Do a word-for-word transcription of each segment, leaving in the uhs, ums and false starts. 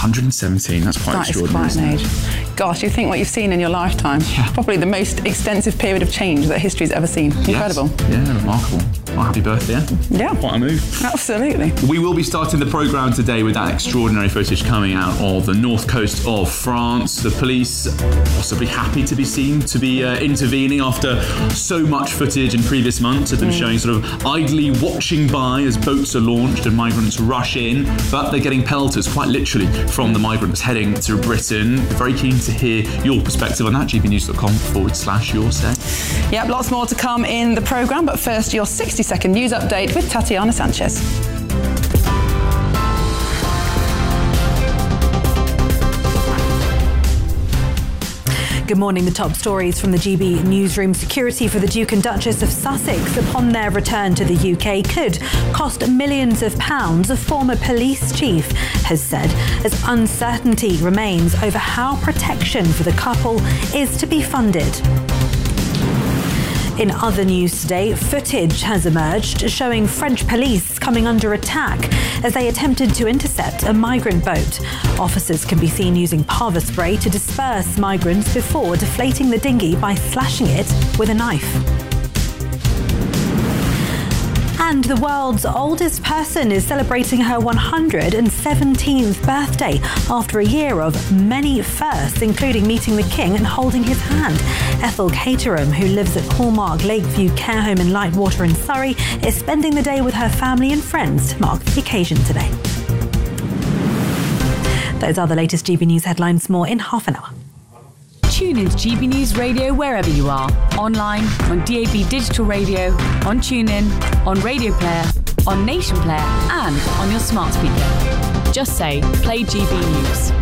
hundred seventeen, that's quite that extraordinary. That is quite an age. Gosh, you think what you've seen in your lifetime. Yeah. Probably the most extensive period of change that history's ever seen. Incredible. Yes. Yeah, remarkable. Well, happy birthday. Yeah. Quite a move. Absolutely. We will be starting the programme today with that extraordinary footage coming out of the north coast of France. The police possibly happy to be seen to be uh, intervening after so much footage in previous months of them mm. showing sort of idly watching by as boats are launched and migrants rush in, but they're getting pelters quite literally from the migrants heading to Britain. Very keen to hear your perspective on that. g b news dot com forward slash your say. Yep, lots more to come in the programme, but first your sixty second news update with Tatiana Sanchez. Good morning. The top stories from the G B newsroom. Security for the Duke and Duchess of Sussex upon their return to the U K could cost millions of pounds, a former police chief has said, as uncertainty remains over how protection for the couple is to be funded. In other news today, footage has emerged showing French police coming under attack as they attempted to intercept a migrant boat. Officers can be seen using pava spray to disperse migrants before deflating the dinghy by slashing it with a knife. And the world's oldest person is celebrating her one hundred seventeenth birthday after a year of many firsts, including meeting the King and holding his hand. Ethel Caterham, who lives at Hallmark Lakeview Care Home in Lightwater in Surrey, is spending the day with her family and friends to mark the occasion today. Those are the latest G B News headlines. More in half an hour. Tune into G B News Radio wherever you are. Online, on D A B Digital Radio, on TuneIn, on Radio Player, on Nation Player, and on your smart speaker. Just say, play G B News.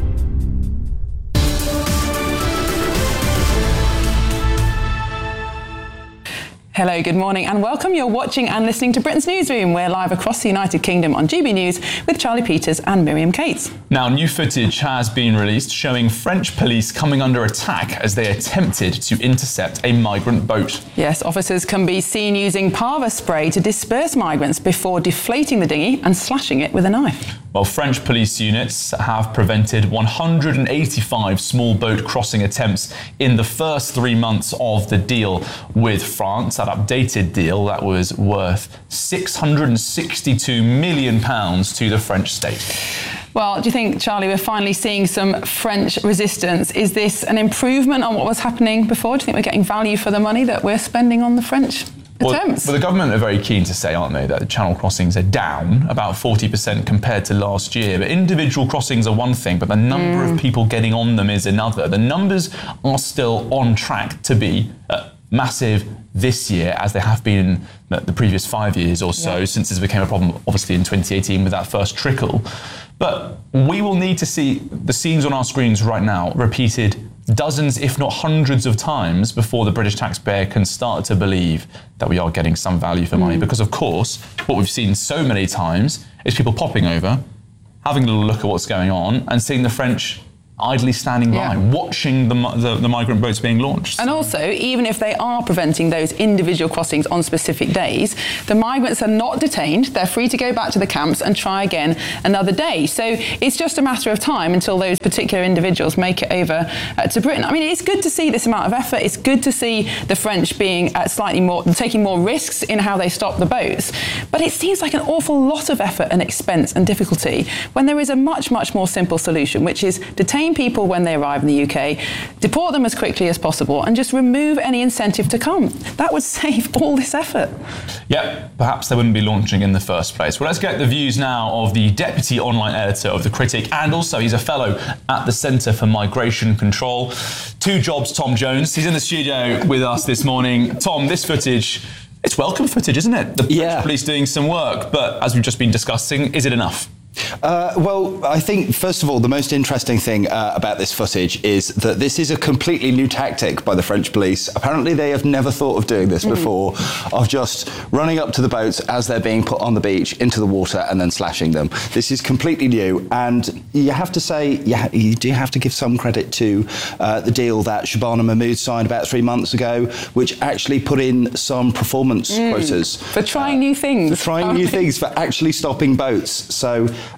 Hello, good morning and welcome. You're watching and listening to Britain's Newsroom. We're live across the United Kingdom on G B News with Charlie Peters and Miriam Cates. Now, new footage has been released showing French police coming under attack as they attempted to intercept a migrant boat. Yes, officers can be seen using pava spray to disperse migrants before deflating the dinghy and slashing it with a knife. Well, French police units have prevented one hundred eighty-five small boat crossing attempts in the first three months of the deal with France. That updated deal that was worth six hundred sixty-two million pounds to the French state. Well, do you think, Charlie, we're finally seeing some French resistance? Is this an improvement on what was happening before? Do you think we're getting value for the money that we're spending on the French Well, attempts? well, the government are very keen to say, aren't they, that the channel crossings are down about forty percent compared to last year. But individual crossings are one thing, but the number mm. of people getting on them is another. The numbers are still on track to be uh, massive this year, as they have been in the previous five years or so, yeah. since this became a problem, obviously, in twenty eighteen with that first trickle. But we will need to see the scenes on our screens right now repeated dozens, if not hundreds of times before the British taxpayer can start to believe that we are getting some value for money. Mm. Because, of course, what we've seen so many times is people popping over, having a little look at what's going on and seeing the French idly standing by, yeah. watching the, the the migrant boats being launched. And also, even if they are preventing those individual crossings on specific days, the migrants are not detained. They're free to go back to the camps and try again another day. So it's just a matter of time until those particular individuals make it over uh, to Britain. I mean, it's good to see this amount of effort. It's good to see the French being uh, slightly more, taking more risks in how they stop the boats. But it seems like an awful lot of effort and expense and difficulty when there is a much, much more simple solution, which is detain people when they arrive in the U K, deport them as quickly as possible, and just remove any incentive to come. That would save all this effort. Yeah, perhaps they wouldn't be launching in the first place. Well, let's get the views now of the deputy online editor of The Critic, and also he's a fellow at the Centre for Migration Control. Two jobs, Tom Jones. He's in the studio with us this morning. Tom, this footage, it's welcome footage, isn't it? The yeah. police doing some work, but as we've just been discussing, is it enough? Uh, well, I think, first of all, the most interesting thing uh, about this footage is that this is a completely new tactic by the French police. Apparently, they have never thought of doing this mm. before, of just running up to the boats as they're being put on the beach into the water and then slashing them. This is completely new, and you have to say, yeah, you do have to give some credit to uh, the deal that Shabana Mahmood signed about three months ago, which actually put in some performance mm. quotas. For trying uh, new things. For trying new things, for actually stopping boats. So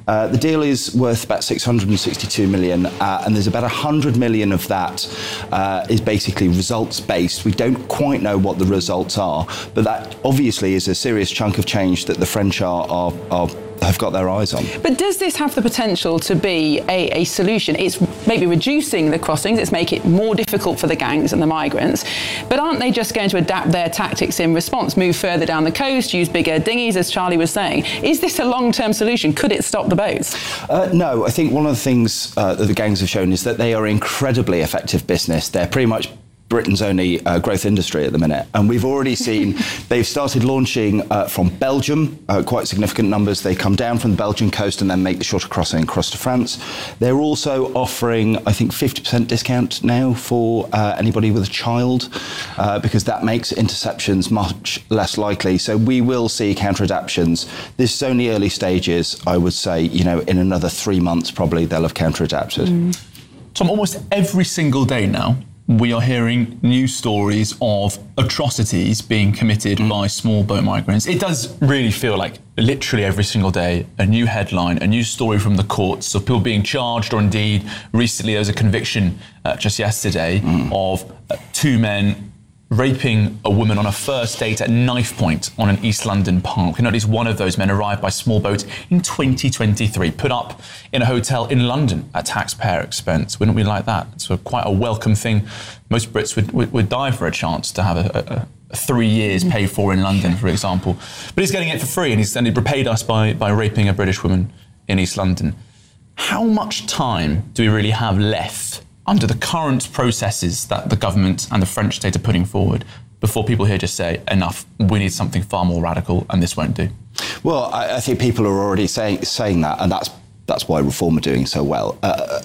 Uh, the deal is worth about six hundred sixty-two million, uh, and there's about one hundred million of that uh, is basically results-based. We don't quite know what the results are, but that obviously is a serious chunk of change that the French are, are, are have got their eyes on. But does this have the potential to be a, a solution? It's maybe reducing the crossings, it's making it more difficult for the gangs and the migrants, but aren't they just going to adapt their tactics in response, move further down the coast, use bigger dinghies, as Charlie was saying? Is this a long-term solution? Could it stop the boats? Uh, no, I think one of the things uh, that the gangs have shown is that they are incredibly effective business. They're pretty much Britain's only uh, growth industry at the minute. And we've already seen they've started launching uh, from Belgium, uh, quite significant numbers. They come down from the Belgian coast and then make the shorter crossing across to France. They're also offering, I think, fifty percent discount now for uh, anybody with a child, uh, because that makes interceptions much less likely. So we will see counter-adaptions. This is only early stages. I would say, you know, in another three months, probably they'll have counter-adapted. Mm. Tom, almost every single day now, we are hearing news stories of atrocities being committed mm. by small boat migrants. It does really feel like literally every single day, a new headline, a new story from the courts of people being charged, or indeed recently there was a conviction uh, just yesterday mm. of uh, two men raping a woman on a first date at knife point on an East London park. And at least one of those men arrived by small boat in twenty twenty-three, put up in a hotel in London at taxpayer expense. Wouldn't we like that? It's a, quite a welcome thing. Most Brits would, would, would die for a chance to have a, a, a three years paid for in London, for example. But he's getting it for free, and he's and he repaid us by, by raping a British woman in East London. How much time do we really have left under the current processes that the government and the French state are putting forward before people here just say, enough, we need something far more radical and this won't do? Well, I, I think people are already saying saying that, and that's that's why Reform are doing so well. Uh,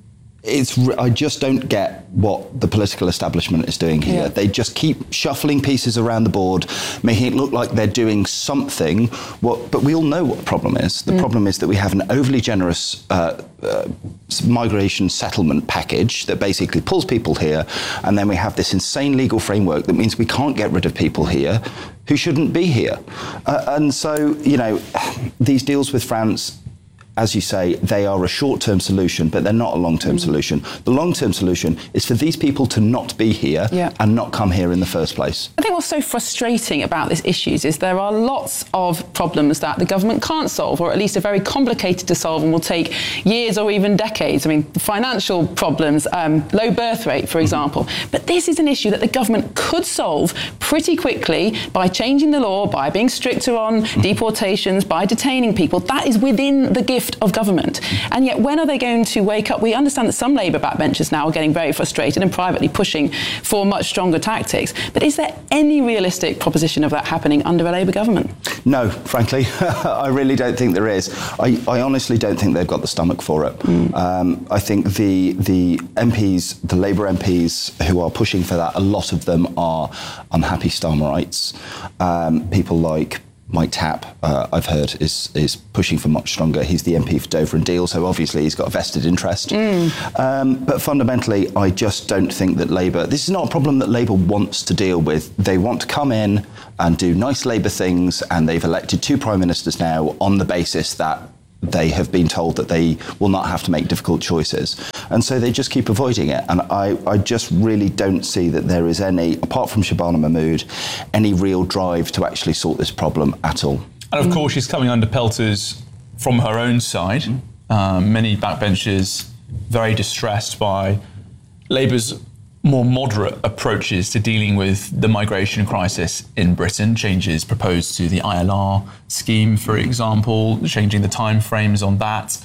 it's I just don't get what the political establishment is doing here. Yeah. They just keep shuffling pieces around the board, making it look like they're doing something. What, but we all know what the problem is. The mm. problem is that we have an overly generous uh, uh, migration settlement package that basically pulls people here, and then we have this insane legal framework that means we can't get rid of people here who shouldn't be here. Uh, and so, you know, these deals with France, as you say, they are a short-term solution, but they're not a long-term mm. solution. The long-term solution is for these people to not be here yeah. and not come here in the first place. I think what's so frustrating about these issues is there are lots of problems that the government can't solve, or at least are very complicated to solve and will take years or even decades. I mean, financial problems, um, low birth rate, for example. Mm-hmm. But this is an issue that the government could solve pretty quickly by changing the law, by being stricter on mm-hmm. deportations, by detaining people. That is within the gift of government. And yet, when are they going to wake up? We understand that some Labour backbenchers now are getting very frustrated and privately pushing for much stronger tactics. But is there any realistic proposition of that happening under a Labour government? No, frankly, I really don't think there is. I, I honestly don't think they've got the stomach for it. Mm. Um, I think the the M Ps, the Labour M Ps who are pushing for that, a lot of them are unhappy Starmerites. Um, people like Mike Tapp, uh, I've heard, is is pushing for much stronger. He's the M P for Dover and Deal, so obviously he's got a vested interest. Mm. Um, but fundamentally, I just don't think that Labour... This is not a problem that Labour wants to deal with. They want to come in and do nice Labour things, and they've elected two Prime Ministers now on the basis that they have been told that they will not have to make difficult choices. And so they just keep avoiding it. And I, I just really don't see that there is any, apart from Shabana Mahmood, any real drive to actually sort this problem at all. And of course, she's coming under pelters from her own side. Um, many backbenchers very distressed by Labour's more moderate approaches to dealing with the migration crisis in Britain, changes proposed to the I L R scheme, for example, changing the timeframes on that.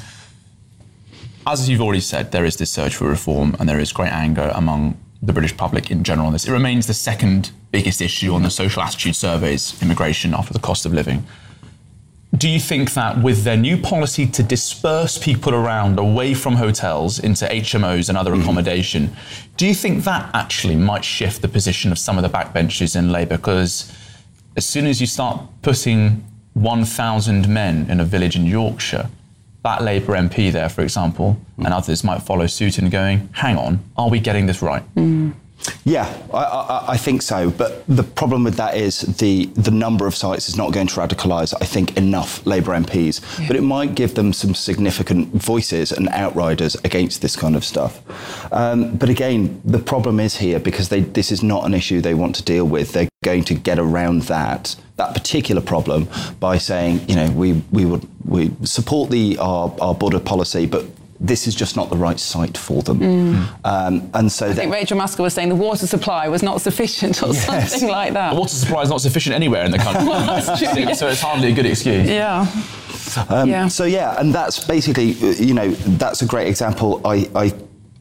As you've already said, there is this search for reform and there is great anger among the British public in general on this. It remains the second biggest issue on the social attitude surveys, immigration after the cost of living. Do you think that with their new policy to disperse people around away from hotels into H M Os and other accommodation, mm-hmm. do you think that actually might shift the position of some of the backbenchers in Labour? Because as soon as you start putting one thousand men in a village in Yorkshire, that Labour M P there, for example, mm-hmm. and others might follow suit and going, hang on, are we getting this right? Mm. Yeah, I, I, I think so. But the problem with that is the the number of sites is not going to radicalise, I think, enough Labour M Ps. Yeah. But it might give them some significant voices and outriders against this kind of stuff. Um, but again, the problem is here because they, this is not an issue they want to deal with. They're going to get around that that particular problem by saying, you know, we we would we support the our, our border policy, but this is just not the right site for them. Mm. Um, and so I think Rachel Maskell was saying the water supply was not sufficient or yes. something like that. The water supply is not sufficient anywhere in the country. Well, that's true, yeah. So it's hardly a good excuse. Yeah. Um, yeah. So, yeah, and that's basically, you know, that's a great example. I, I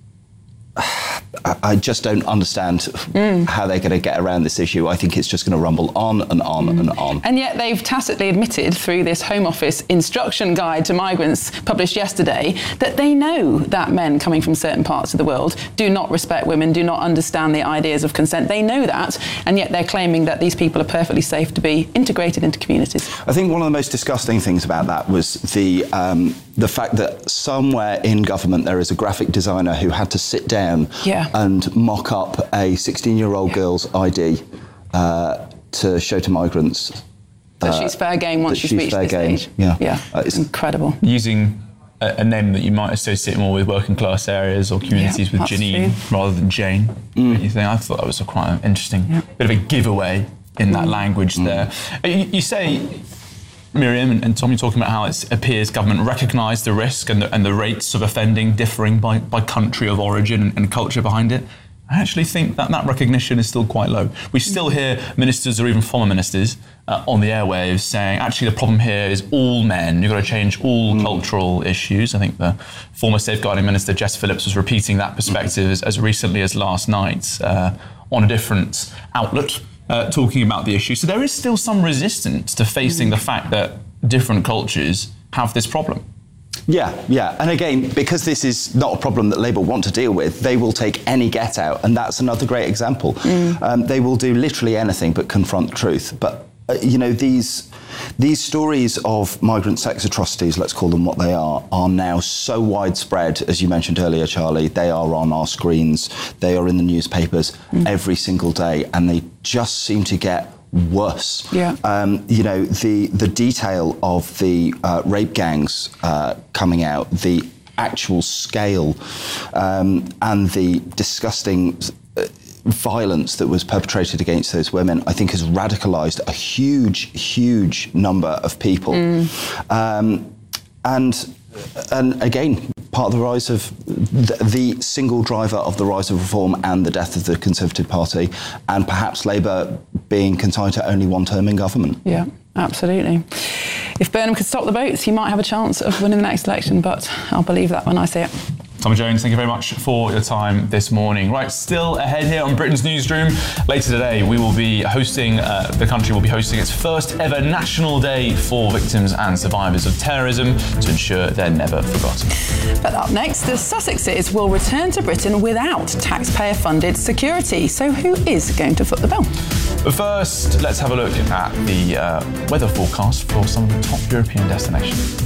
I just don't understand mm. how they're going to get around this issue. I think it's just going to rumble on and on mm. and on. And yet they've tacitly admitted through this Home Office instruction guide to migrants published yesterday that they know that men coming from certain parts of the world do not respect women, do not understand the ideas of consent. They know that, and yet they're claiming that these people are perfectly safe to be integrated into communities. I think one of the most disgusting things about that was the um, the fact that somewhere in government there is a graphic designer who had to sit down yeah. and mock up a sixteen-year-old yeah. girl's I D uh, to show to migrants that uh, she's fair game once she's reached this game. stage. Yeah, yeah. Uh, it's incredible. Using a, a name that you might associate more with working class areas or communities yeah, with Janine true. rather than Jane. Mm. You think? I thought that was a quite an interesting yeah. bit of a giveaway in mm. that language mm. there. You, you say, Miriam and, and Tom, you're talking about how it appears government recognise the risk and the, and the rates of offending differing by, by country of origin and, and culture behind it. I actually think that that recognition is still quite low. We still hear ministers or even former ministers uh, on the airwaves saying, actually, the problem here is all men. You've got to change all mm. cultural issues. I think the former safeguarding minister, Jess Phillips, was repeating that perspective as, as recently as last night uh, on a different outlet. Uh, talking about the issue. So there is still some resistance to facing the fact that different cultures have this problem. Yeah, yeah. And again, because this is not a problem that Labour want to deal with, they will take any get out. And that's another great example. Mm. Um, they will do literally anything but confront truth. But, uh, you know, these these stories of migrant sex atrocities, let's call them what they are, are now so widespread, as you mentioned earlier, Charlie. They are on our screens. They are in the newspapers mm. every single day. And they just seem to get worse. Yeah. Um, you know, the, the detail of the uh, rape gangs uh, coming out, the actual scale um, and the disgusting uh, violence that was perpetrated against those women, I think has radicalised a huge, huge number of people. Mm. Um, and and again, part of the rise of the, the single driver of the rise of reform and the death of the Conservative Party, and perhaps Labour being consigned to only one term in government. Yeah, absolutely. If Burnham could stop the votes, he might have a chance of winning the next election, but I'll believe that when I see it. Tom Jones, thank you very much for your time this morning. Right, still ahead here on Britain's Newsroom. Later today, we will be hosting, uh, the country will be hosting its first ever National Day for victims and survivors of terrorism to ensure they're never forgotten. But up next, the Sussexes will return to Britain without taxpayer-funded security. So who is going to foot the bill? But first, let's have a look at the uh, weather forecast for some of the top European destinations.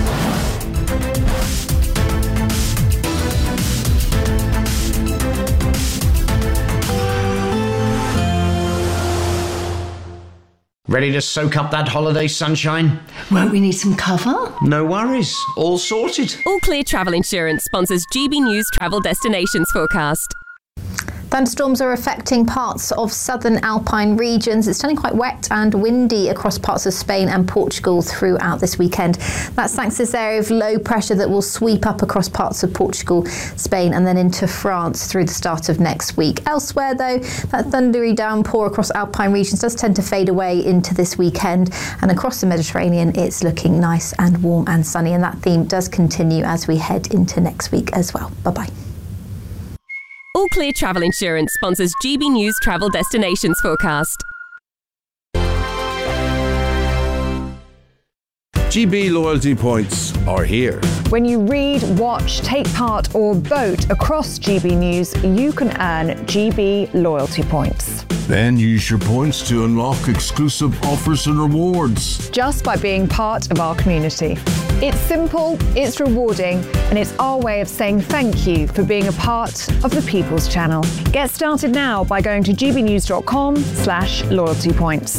Ready to soak up that holiday sunshine? Won't we need some cover? No worries. All sorted. All Clear Travel Insurance sponsors G B News Travel Destinations Forecast. Thunderstorms are affecting parts of southern Alpine regions. It's turning quite wet and windy across parts of Spain and Portugal throughout this weekend. That's thanks to this area of low pressure that will sweep up across parts of Portugal, Spain and then into France through the start of next week. Elsewhere though, that thundery downpour across Alpine regions does tend to fade away into this weekend, and across the Mediterranean it's looking nice and warm and sunny, and that theme does continue as we head into next week as well. Bye-bye. All Clear Travel Insurance sponsors G B News Travel Destinations Forecast. G B loyalty points are here. When you read, watch, take part or vote across G B News, you can earn G B loyalty points. Then use your points to unlock exclusive offers and rewards. Just by being part of our community. It's simple, it's rewarding, and it's our way of saying thank you for being a part of the People's Channel. Get started now by going to gbnews.com slash loyalty points.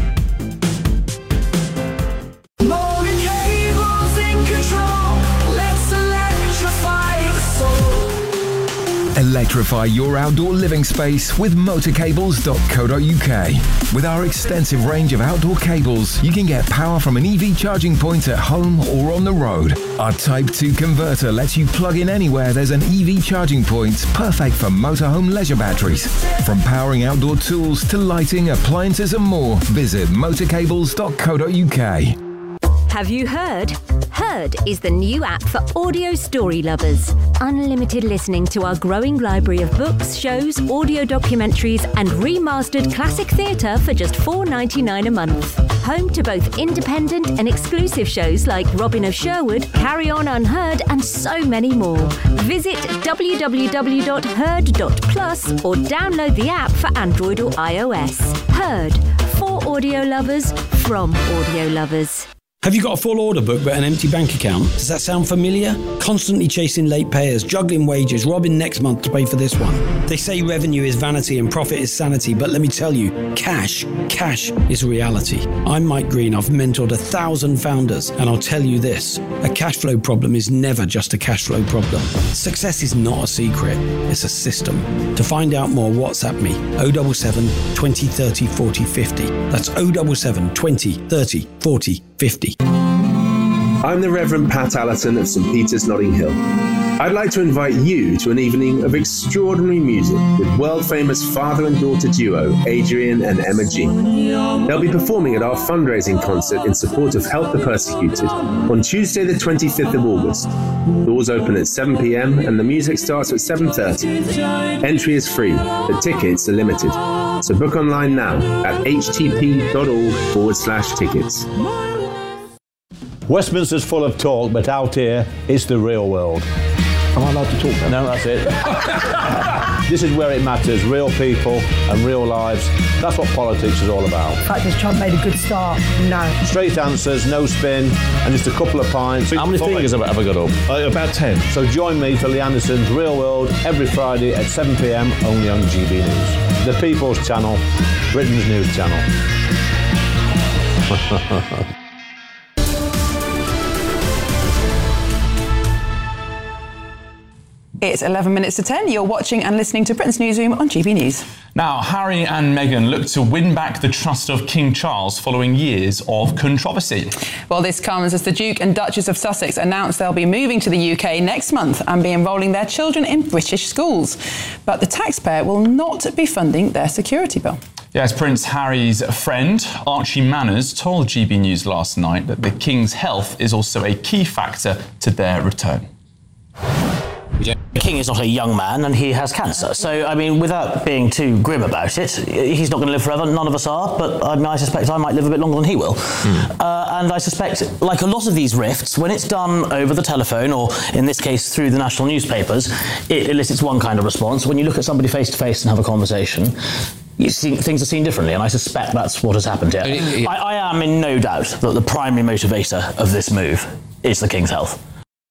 Electrify your outdoor living space with motor cables dot co dot U K. With our extensive range of outdoor cables, you can get power from an E V charging point at home or on the road. Our Type two converter lets you plug in anywhere there's an E V charging point, perfect for motorhome leisure batteries. From powering outdoor tools to lighting, appliances and more, visit motor cables dot co dot U K. Have you heard? Heard is the new app for audio story lovers. Unlimited listening to our growing library of books, shows, audio documentaries, and remastered classic theatre for just four dollars ninety-nine a month. Home to both independent and exclusive shows like Robin of Sherwood, Carry On Unheard, and so many more. Visit w w w dot heard dot plus or download the app for Android or iOS. Heard, for audio lovers, from audio lovers. Have you got a full order book but an empty bank account? Does that sound familiar? Constantly chasing late payers, juggling wages, robbing next month to pay for this one. They say revenue is vanity and profit is sanity, but let me tell you, cash, cash is reality. I'm Mike Green. I've mentored a thousand founders, and I'll tell you this, a cash flow problem is never just a cash flow problem. Success is not a secret, it's a system. To find out more, WhatsApp me, oh seven seven, twenty, thirty, forty, fifty. That's oh seven seven, twenty, thirty, forty, fifty. I'm the Reverend Pat Allerton of St Peter's, Notting Hill. I'd like to invite you to an evening of extraordinary music with world-famous father and daughter duo Adrian and Emma G. They'll be performing at our fundraising concert in support of Help the Persecuted on Tuesday the twenty-fifth of August. Doors open at seven p m and the music starts at seven thirty. Entry is free, but tickets are limited. So book online now at htp.org forward slash tickets. Westminster's full of talk, but out here, it's the real world. Am I allowed to talk then? No, that's it. This is where it matters, real people and real lives. That's what politics is all about. The fact is Trump made a good start, no. Straight answers, no spin, and just a couple of pints. How many fingers have I ever got up? Uh, about ten. So join me for Lee Anderson's Real World every Friday at seven p m only on G B News. The People's Channel, Britain's news channel. It's eleven minutes to ten. You're watching and listening to Britain's Newsroom on G B News. Now, Harry and Meghan look to win back the trust of King Charles following years of controversy. Well, this comes as the Duke and Duchess of Sussex announced they'll be moving to the U K next month and be enrolling their children in British schools. But the taxpayer will not be funding their security bill. Yes, Prince Harry's friend, Archie Manners, told G B News last night that the King's health is also a key factor to their return. The King is not a young man and he has cancer. So, I mean, without being too grim about it, he's not going to live forever. None of us are, but I mean, I suspect I might live a bit longer than he will. Mm. Uh, and I suspect, like a lot of these rifts, when it's done over the telephone, or in this case through the national newspapers, it elicits one kind of response. When you look at somebody face to face and have a conversation, you see, things are seen differently, and I suspect that's what has happened here. I, I am in no doubt that the primary motivator of this move is the King's health.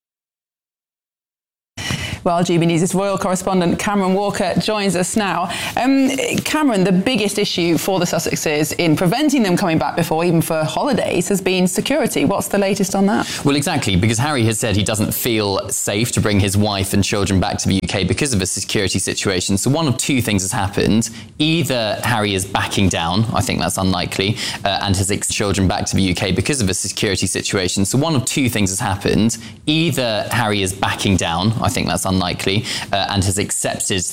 Well, G B News' royal correspondent Cameron Walker joins us now. Um, Cameron, the biggest issue for the Sussexes in preventing them coming back before, even for holidays, has been security. What's the latest on that? Well, exactly, because Harry has said he doesn't feel safe to bring his wife and children back to the U K because of a security situation. So one of two things has happened. Either Harry is backing down, I think that's unlikely, uh, and has ex- children back to the U K because of a security situation. So one of two things has happened. Either Harry is backing down, I think that's unlikely, uh, and has accepted